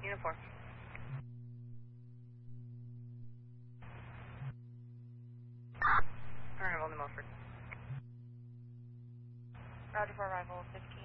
Uniform. Arrival, New Milford. Roger for arrival 15.